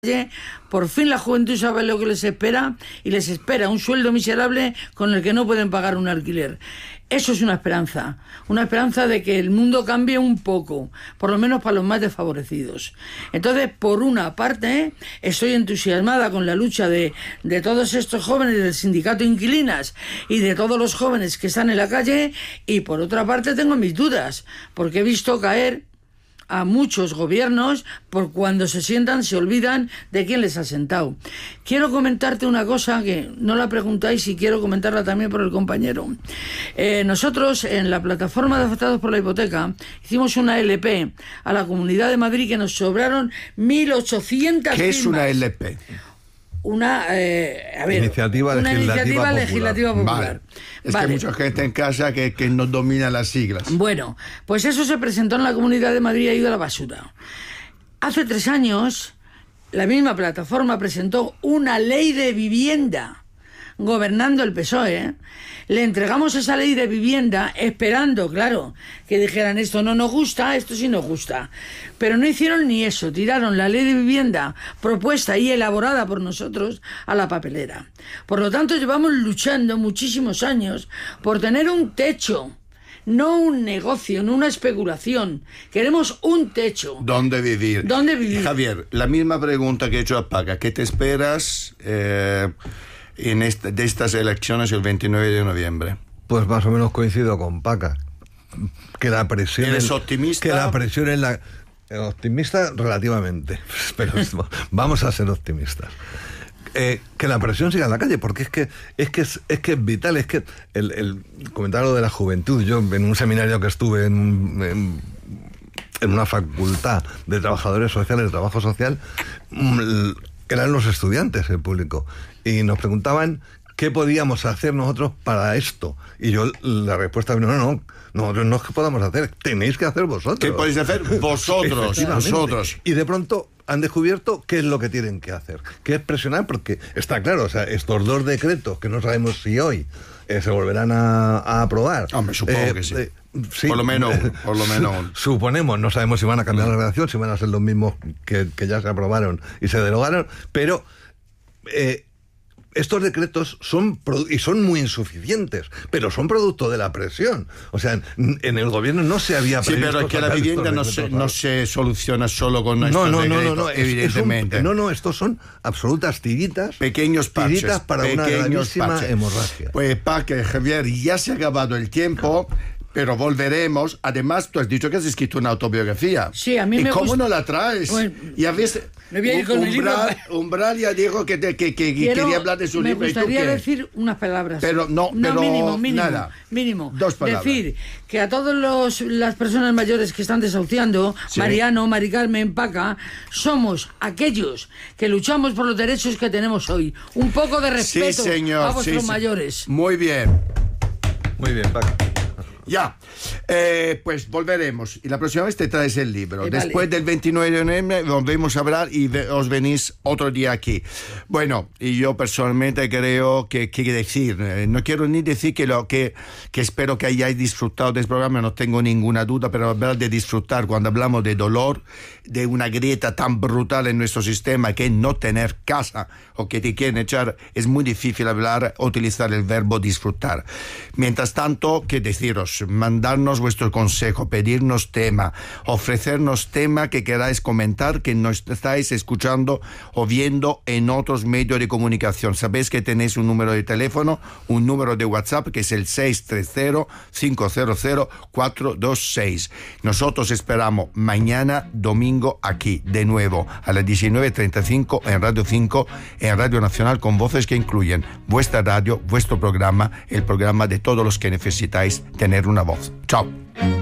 Por fin la juventud sabe lo que les espera y les espera un sueldo miserable con el que no pueden pagar un alquiler. Eso es una esperanza de que el mundo cambie un poco, por lo menos para los más desfavorecidos. Entonces, por una parte, estoy entusiasmada con la lucha de todos estos jóvenes del sindicato Inquilinas y de todos los jóvenes que están en la calle, y por otra parte tengo mis dudas, porque he visto caer a muchos gobiernos, por cuando se sientan se olvidan de quién les ha sentado. Quiero comentarte una cosa que no la preguntáis y quiero comentarla también por el compañero. Nosotros en la plataforma de afectados por la hipoteca hicimos una LP a la Comunidad de Madrid que nos sobraron 1.800 firmas. ¿Qué es una LP? Una iniciativa legislativa popular. Vale. Es que hay mucha gente en casa que no domina las siglas. Bueno, pues eso se presentó en la Comunidad de Madrid y ha ido a la basura. Hace 3 años, la misma plataforma presentó una ley de vivienda, gobernando el PSOE. Le entregamos esa ley de vivienda esperando, claro, que dijeran esto no nos gusta, esto sí nos gusta. Pero no hicieron ni eso, tiraron la ley de vivienda propuesta y elaborada por nosotros a la papelera. Por lo tanto, llevamos luchando muchísimos años por tener un techo, no un negocio, no una especulación. Queremos un techo. ¿Dónde vivir? ¿Dónde vivir? Javier, la misma pregunta que he hecho a Paca. ¿Qué te esperas de estas elecciones el 29 de noviembre? Pues más o menos coincido con Paca. Que la presión... ¿Eres optimista? Que la presión es la... Optimista relativamente, pero vamos a ser optimistas. Que la presión siga en la calle, porque es que es vital. Es que el comentar lo de la juventud, yo en un seminario que estuve en una facultad de trabajadores sociales, de trabajo social, eran los estudiantes el público, y nos preguntaban qué podíamos hacer nosotros para esto, y yo la respuesta no, nosotros no es que podamos hacer, tenéis que hacer vosotros. ¿Qué podéis hacer vosotros? Y de pronto han descubierto qué es lo que tienen que hacer, que es presionar, porque está claro, o sea, estos 2 decretos que no sabemos si hoy se volverán a aprobar. Hombre, supongo que sí. Sí, por lo menos. Suponemos, no sabemos si van a cambiar la redacción, si van a ser los mismos que ya se aprobaron y se derogaron, pero estos decretos son muy insuficientes, pero son producto de la presión. O sea, en el gobierno no se había previsto. Sí, pero es que la vivienda no se soluciona solo con estos decretos, evidentemente. Estos son absolutas tiritas. Pequeños parches. Tiritas para una gravísima hemorragia. Pues Paca, Javier, ya se ha acabado el tiempo. Pero volveremos. Además, tú has dicho que has escrito una autobiografía. Sí, a mí me gusta. ¿Y cómo no la traes? Bueno, ya ves, me voy a ir con el libro. Umbral ya dijo que quería hablar de su libro. Me gustaría decir unas palabras. Pero mínimo. 2 palabras. Decir que a todas las personas mayores que están desahuciando, sí. Mariano, Mari Carmen, Paca, somos aquellos que luchamos por los derechos que tenemos hoy. Un poco de respeto a vuestros mayores. Muy bien. Muy bien, Paca. Ya, pues volveremos y la próxima vez te traes el libro. Vale. Después del 29 de noviembre volvemos a hablar y os venís otro día aquí. Bueno, y yo personalmente creo que decir, no quiero ni decir que espero que hayáis disfrutado de este programa, no tengo ninguna duda, pero hablar de disfrutar cuando hablamos de dolor, de una grieta tan brutal en nuestro sistema que es no tener casa o que te quieren echar, es muy difícil utilizar el verbo disfrutar. Mientras tanto, ¿qué deciros? Mandarnos vuestro consejo, pedirnos tema, ofrecernos tema que queráis comentar, que nos estáis escuchando o viendo en otros medios de comunicación. Sabéis que tenéis un número de teléfono, un número de WhatsApp que es el 630-500-426. Nosotros esperamos mañana domingo aquí, de nuevo, a las 19:35 en Radio 5, en Radio Nacional, con voces que incluyen vuestra radio, vuestro programa, el programa de todos los que necesitáis tener una voz. Chao.